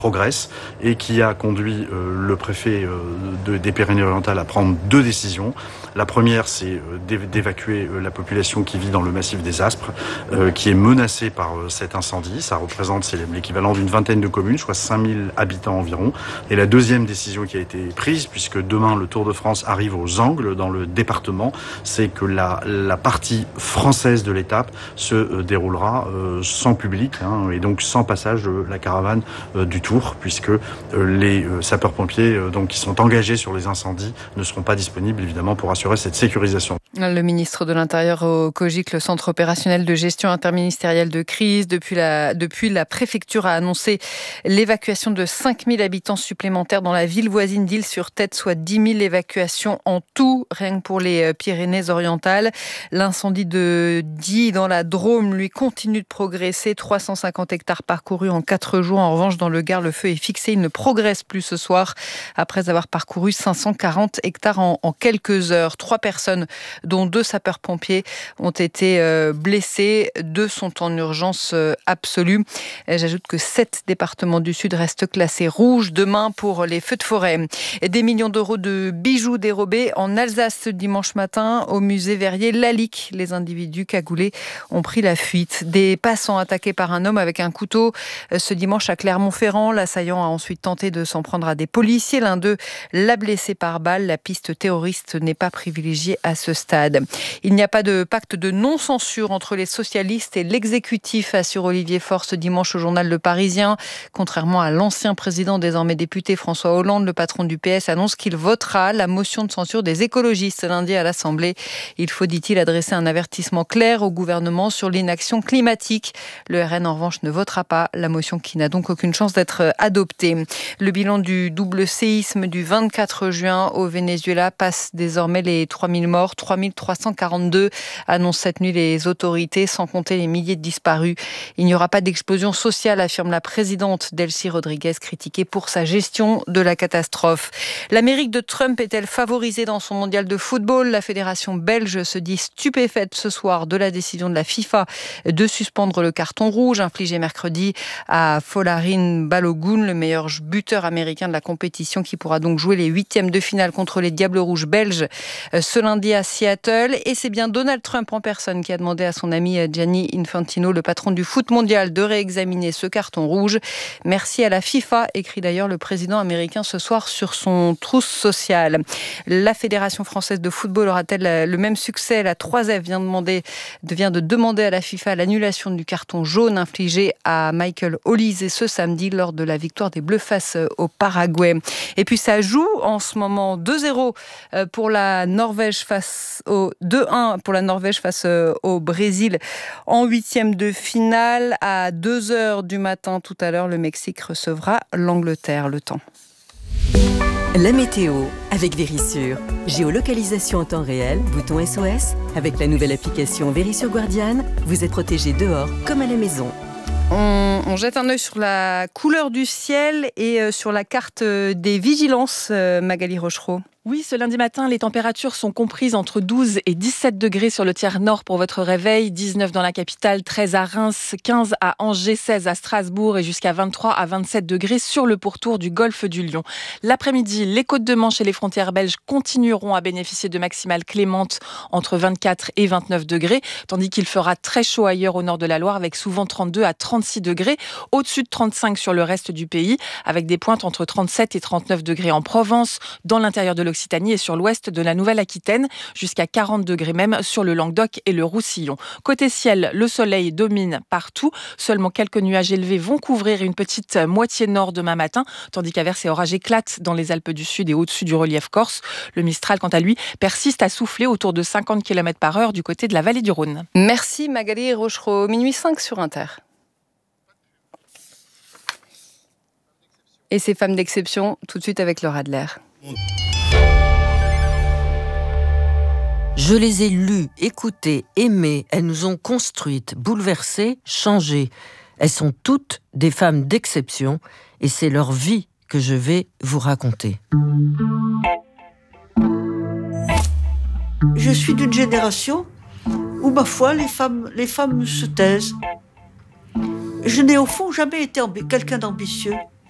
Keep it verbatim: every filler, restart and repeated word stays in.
progresse et qui a conduit euh, le préfet euh, de, des Pyrénées-Orientales à prendre deux décisions. La première, c'est euh, d'évacuer euh, la population qui vit dans le massif des Aspres, euh, qui est menacée par euh, cet incendie. Ça représente, c'est l'équivalent d'une vingtaine de communes, soit cinq mille habitants environ. Et la deuxième décision qui a été prise, puisque demain le Tour de France arrive aux Angles, dans le département, c'est que la, la partie française de l'étape se euh, déroulera euh, sans public, hein, et donc sans passage de la caravane euh, du Tour, puisque euh, les euh, sapeurs-pompiers euh, donc, qui sont engagés sur les incendies ne seront pas disponibles évidemment pour assurer cette sécurisation. Le ministre de l'Intérieur au COGIC, le Centre opérationnel de gestion interministérielle de crise, depuis la, depuis la préfecture a annoncé l'évacuation de cinq mille habitants supplémentaires dans la ville voisine d'Isle-sur-Tête, soit dix mille évacuations en tout, rien que pour les Pyrénées-Orientales. L'incendie de Die dans la Drôme, lui, continue de progresser. trois cent cinquante hectares parcourus en quatre jours. En revanche, dans le Gard, le feu est fixé. Il ne progresse plus ce soir, après avoir parcouru cinq cent quarante hectares en, en quelques heures. Trois personnes, dont deux sapeurs-pompiers, ont été euh, blessés. Deux sont en urgence euh, absolue. Et j'ajoute que sept départements du Sud restent classés rouges demain pour les feux de forêt. Et des millions d'euros de bijoux dérobés en Alsace ce dimanche matin au musée Verrier Lalique. Les individus cagoulés ont pris la fuite. Des passants attaqués par un homme avec un couteau ce dimanche à Clermont-Ferrand. L'assaillant a ensuite tenté de s'en prendre à des policiers. L'un d'eux l'a blessé par balle. La piste terroriste n'est pas privilégiée à ce stade. Il n'y a pas de pacte de non-censure entre les socialistes et l'exécutif, assure Olivier Faure ce dimanche au journal Le Parisien. Contrairement à l'ancien président, désormais député François Hollande, le patron du P S annonce qu'il votera la motion de censure des écologistes lundi à l'Assemblée. Il faut, dit-il, adresser un avertissement clair au gouvernement sur l'inaction climatique. Le R N, en revanche, ne votera pas la motion qui n'a donc aucune chance d'être adoptée. Le bilan du double séisme du vingt-quatre juin au Venezuela passe désormais les trois mille morts, trois mille trois cent quarante-deux annoncent cette nuit les autorités, sans compter les milliers de disparus. Il n'y aura pas d'explosion sociale, affirme la présidente Delcy Rodriguez, critiquée pour sa gestion de la catastrophe. L'Amérique de Trump est-elle favorisée dans son mondial de football ? La fédération belge se dit stupéfaite ce soir de la décision de la FIFA de suspendre le carton rouge infligé mercredi à Folarin Balogun, le meilleur buteur américain de la compétition, qui pourra donc jouer les huitièmes de finale contre les Diables Rouges belges ce lundi à Seattle. Et c'est bien Donald Trump en personne qui a demandé à son ami Gianni Infantino, le patron du foot mondial, de réexaminer ce carton rouge. Merci à la FIFA, écrit d'ailleurs le président américain ce soir sur son trousse sociale. La Fédération française de football aura-t-elle le même succès ? La trois F vient, demander, vient de demander à la FIFA l'annulation du carton jaune infligé à Michael Olise ce samedi lors de la victoire des Bleus face au Paraguay. Et puis ça joue en ce moment deux zéro pour la Norvège face au deux un pour la Norvège face au Brésil en huitième de finale. À deux heures du matin tout à l'heure, le Mexique recevra l'Angleterre. Le temps. La météo avec Vérissure. Géolocalisation en temps réel, bouton S O S. Avec la nouvelle application Vérissure Guardian, vous êtes protégé dehors comme à la maison. On, on jette un œil sur la couleur du ciel et sur la carte des vigilances, Magali Rochereau. Oui, ce lundi matin, les températures sont comprises entre douze et dix-sept degrés sur le tiers nord pour votre réveil, dix-neuf dans la capitale, treize à Reims, quinze à Angers, seize à Strasbourg et jusqu'à vingt-trois à vingt-sept degrés sur le pourtour du golfe du Lion. L'après-midi, les côtes de Manche et les frontières belges continueront à bénéficier de maximales clémentes entre vingt-quatre et vingt-neuf degrés, tandis qu'il fera très chaud ailleurs au nord de la Loire avec souvent trente-deux à trente-six degrés, au-dessus de trente-cinq sur le reste du pays, avec des pointes entre trente-sept et trente-neuf degrés en Provence, dans l'intérieur de l'Occitanie et sur l'ouest de la Nouvelle-Aquitaine, jusqu'à quarante degrés même sur le Languedoc et le Roussillon. Côté ciel, le soleil domine partout. Seulement quelques nuages élevés vont couvrir une petite moitié nord demain matin, tandis qu'averses et orages éclatent dans les Alpes du Sud et au-dessus du relief corse. Le Mistral, quant à lui, persiste à souffler autour de cinquante kilomètres par heure du côté de la vallée du Rhône. Merci Magali Rochereau. Minuit cinq sur Inter. Et ces femmes d'exception, tout de suite avec Laura Adler. Je les ai lues, écoutées, aimées. Elles nous ont construites, bouleversées, changées. Elles sont toutes des femmes d'exception et c'est leur vie que je vais vous raconter. Je suis d'une génération où, ma foi, les femmes, les femmes se taisent. Je n'ai au fond jamais été ambi- quelqu'un d'ambitieux.